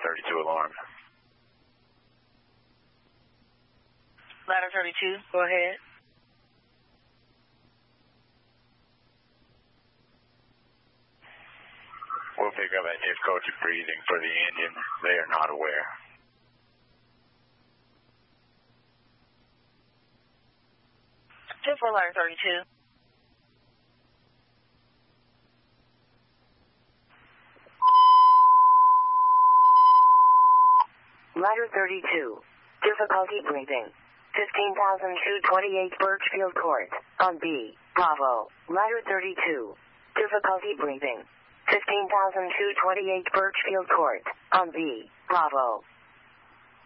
32 alarm. Ladder 32, go ahead. We'll pick up at difficulty breathing for the engine. They are not aware. Two for ladder 32. Ladder 32. Difficulty breathing. 15,228 Birchfield Court, on B, Bravo. Ladder 32. Difficulty breathing. 15,228 Birchfield Court, on B, Bravo.